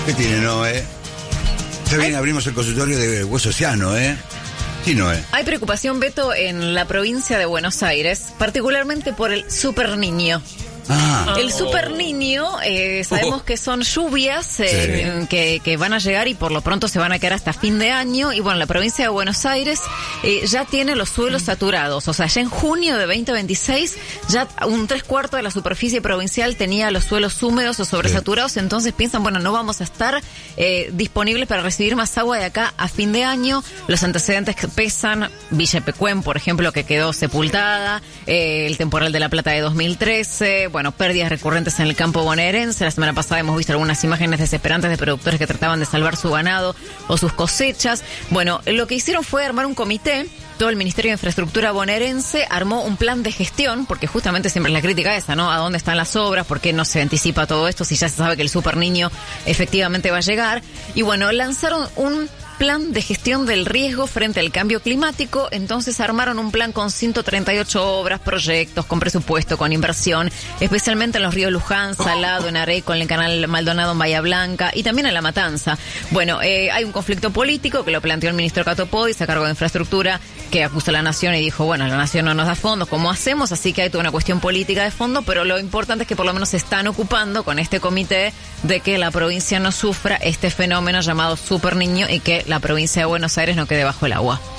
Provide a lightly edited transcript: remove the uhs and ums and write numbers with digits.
¿Qué tiene, Noé? Está bien, abrimos el consultorio de Hueso Ciano, Sí, Noé. Hay preocupación, Beto, en la provincia de Buenos Aires, particularmente por el super niño. El super niño, sabemos que son lluvias que van a llegar y por lo pronto se van a quedar hasta fin de año. Y bueno, la provincia de Buenos Aires ya tiene los suelos saturados. O sea, ya en junio de 2026, ya un 3/4 de la superficie provincial tenía los suelos húmedos o sobresaturados. Entonces piensan, bueno, no vamos a estar disponibles para recibir más agua de acá a fin de año. Los antecedentes que pesan, Villa Pecuén, por ejemplo, que quedó sepultada, el temporal de La Plata de 2013, bueno, pérdidas recurrentes en el campo bonaerense. La semana pasada hemos visto algunas imágenes desesperantes de productores que trataban de salvar su ganado o sus cosechas. Bueno, lo que hicieron fue armar un comité. Todo el Ministerio de Infraestructura bonaerense armó un plan de gestión, porque justamente siempre es la crítica esa, ¿no? ¿A dónde están las obras? ¿Por qué no se anticipa todo esto si ya se sabe que el super niño efectivamente va a llegar? Y bueno, lanzaron un plan de gestión del riesgo frente al cambio climático. Entonces armaron un plan con 138 obras, proyectos, con presupuesto, con inversión, especialmente en los ríos Luján, Salado, en Arey, con el canal Maldonado en Bahía Blanca y también en La Matanza. Bueno, hay un conflicto político que lo planteó el ministro Catopodis a cargo de Infraestructura, que acusó a la Nación y dijo, bueno, la Nación no nos da fondos, ¿cómo hacemos? Así que hay toda una cuestión política de fondo, pero lo importante es que por lo menos se están ocupando con este comité de que la provincia no sufra este fenómeno llamado super niño y que la provincia de Buenos Aires no quede bajo el agua.